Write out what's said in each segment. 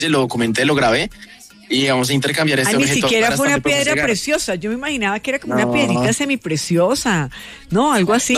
lo documenté, lo grabé y vamos a intercambiar este objeto. Ni siquiera fue una piedra preciosa. Yo me imaginaba que era como una piedrita semipreciosa. No, algo así.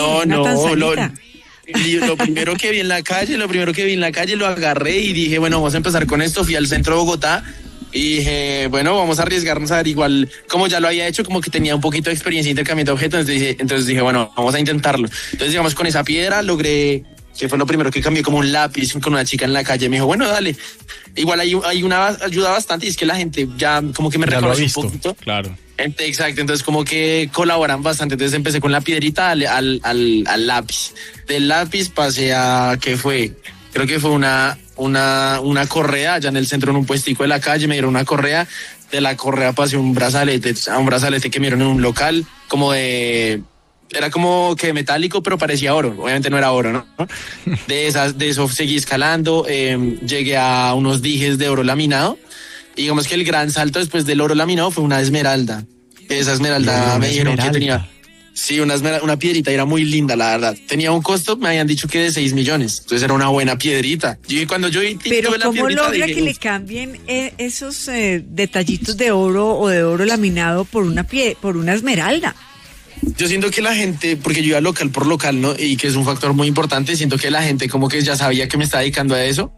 Lo primero que vi en la calle lo agarré y dije, bueno, vamos a empezar con esto. Fui al centro de Bogotá y dije, bueno, vamos a arriesgarnos a ver, igual como ya lo había hecho, como que tenía un poquito de experiencia intercambiando objetos, entonces dije, bueno, vamos a intentarlo. Entonces, digamos, con esa piedra logré, que fue lo primero que cambié, como un lápiz con una chica en la calle. Me dijo, bueno, dale. Igual hay una ayuda bastante y es que la gente ya como que me reconoce un poquito. Claro. Exacto, entonces como que colaboran bastante. Entonces empecé con la piedrita al lápiz. Del lápiz pasé a, ¿qué fue? Creo que fue una correa allá en el centro, en un puestico de la calle, me dieron una correa. De la correa pasé a un brazalete que me dieron en un local, era como que metálico, pero parecía oro. Obviamente no era oro, ¿no? De eso seguí escalando, llegué a unos dijes de oro laminado. Y digamos que el gran salto después del oro laminado fue una esmeralda. Esa esmeralda me dijeron que tenía... Sí, una piedrita, y era muy linda, la verdad. Tenía un costo, me habían dicho que de 6 millones. Entonces era una buena piedrita. Cuando yo vi Pero la ¿cómo piedrita, logra que le cambien esos detallitos de oro o de oro laminado por una esmeralda? Yo siento que la gente, porque yo iba local por local, ¿no? Y que es un factor muy importante, siento que la gente como que ya sabía que me estaba dedicando a eso,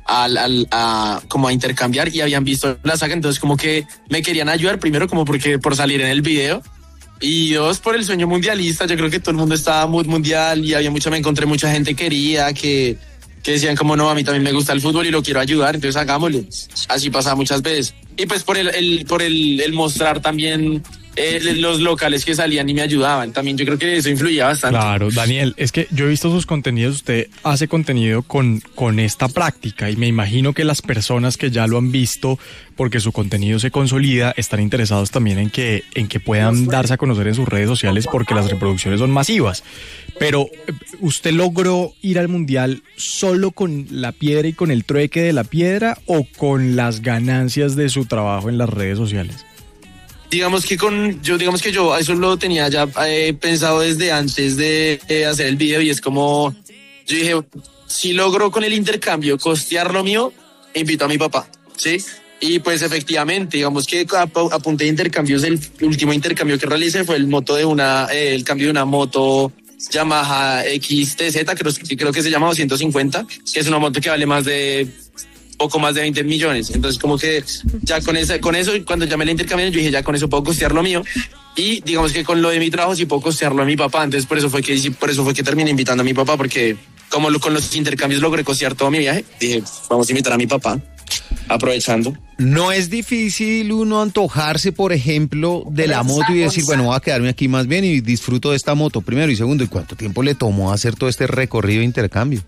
como a intercambiar, y habían visto la saga, entonces como que me querían ayudar, primero como por salir en el video, y dos, por el sueño mundialista. Yo creo que todo el mundo estaba muy mundial y me encontré mucha gente querida que decían como, no, a mí también me gusta el fútbol y lo quiero ayudar, entonces hagámoslo. Así pasaba muchas veces. Y pues por el mostrar también los locales que salían y me ayudaban, también yo creo que eso influía bastante. Claro, Daniel, es que yo he visto sus contenidos, usted hace contenido con esta práctica y me imagino que las personas que ya lo han visto, porque su contenido se consolida, están interesados también en que puedan darse a conocer en sus redes sociales porque las reproducciones son masivas. Pero, ¿usted logró ir al Mundial solo con la piedra y con el trueque de la piedra o con las ganancias de su trabajo en las redes sociales? Digamos que yo eso lo tenía ya pensado desde antes de hacer el video, y es como, yo dije, si logro con el intercambio costear lo mío, invito a mi papá, ¿sí? Y pues efectivamente, digamos que apunté de intercambios. El último intercambio que realicé fue el cambio de una moto Yamaha XTZ, creo que se llama 250, que es una moto que vale poco más de 20 millones. Entonces como que ya con eso, cuando ya me la intercambié, yo dije, ya con eso puedo costear lo mío, y digamos que con lo de mi trabajo sí puedo costearlo a mi papá. Entonces por eso fue que terminé invitando a mi papá, porque como con los intercambios logré costear todo mi viaje, dije, vamos a invitar a mi papá, aprovechando. No es difícil uno antojarse, por ejemplo, de la moto y decir, bueno, voy a quedarme aquí más bien y disfruto de esta moto, primero, y segundo, ¿y cuánto tiempo le tomó hacer todo este recorrido de intercambio?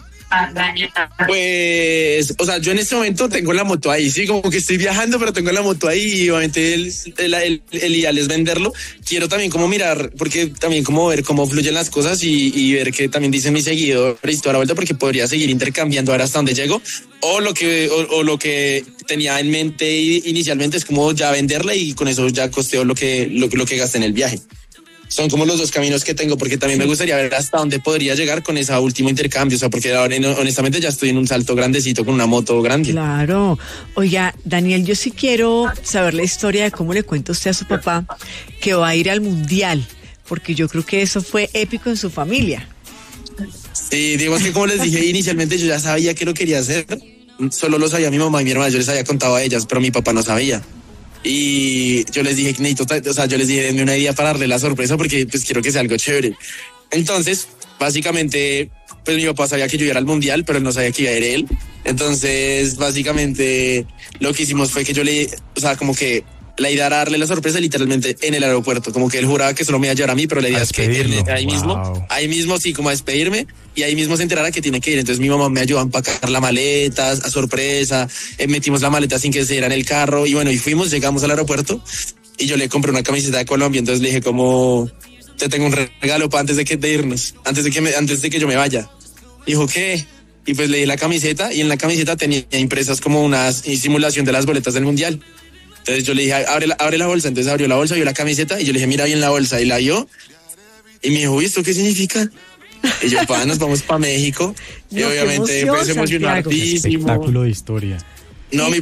Pues, o sea, yo en este momento tengo la moto ahí, sí, como que estoy viajando, pero tengo la moto ahí, y obviamente el ideal es venderlo. Quiero también como mirar, porque también como ver cómo fluyen las cosas y ver qué también dicen mis seguidores y toda la vuelta, porque podría seguir intercambiando a ver hasta dónde llego, o lo que tenía en mente inicialmente es como ya venderla y con eso ya costeo lo que gasté en el viaje. Son como los dos caminos que tengo, porque también me gustaría ver hasta dónde podría llegar con ese último intercambio, o sea, porque ahora honestamente ya estoy en un salto grandecito con una moto grande. Claro. Oiga, Daniel, yo sí quiero saber la historia de cómo le cuenta usted a su papá que va a ir al Mundial, porque yo creo que eso fue épico en su familia. Sí, digamos que como les dije inicialmente, yo ya sabía que lo quería hacer, solo lo sabía mi mamá y mi hermana, yo les había contado a ellas, pero mi papá no sabía. Y yo les dije, denme una idea para darle la sorpresa, porque pues quiero que sea algo chévere. Entonces, básicamente, pues mi papá sabía que yo iba al Mundial, pero él no sabía que iba a ir él. Entonces, básicamente, lo que hicimos fue que como que la idea era darle la sorpresa literalmente en el aeropuerto, como que él juraba que solo me iba a llevar a mí, pero la idea es que ahí mismo sí, como a despedirme, y ahí mismo se enterara que tiene que ir. Entonces mi mamá me ayudó a empacar la maleta, a sorpresa, metimos la maleta sin que se diera en el carro, y bueno, llegamos al aeropuerto, y yo le compré una camiseta de Colombia. Entonces le dije como, te tengo un regalo para antes de irnos, antes de que yo me vaya. Dijo, ¿qué? Y pues le di la camiseta, y en la camiseta tenía impresas como una simulación de las boletas del Mundial. Entonces yo le dije, abre la bolsa. Entonces abrió la bolsa, vio la camiseta, y yo le dije, mira bien la bolsa, y la vio, y me dijo, ¿esto qué significa? Y yo, nos vamos para México. No, y obviamente pues emocionó hartísimo. Espectáculo de historia. No, mi